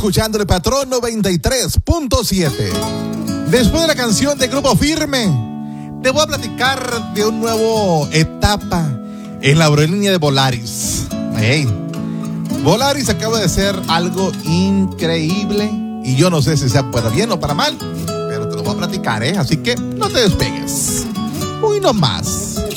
escuchando el Patrón 93.7. Después de la canción de Grupo Firme, te voy a platicar de una nueva etapa en la aerolínea de Volaris. Hey, Volaris acaba de hacer algo increíble y yo no sé si sea para bien o para mal, pero te lo voy a platicar, así que no te despegues. Uy, no más.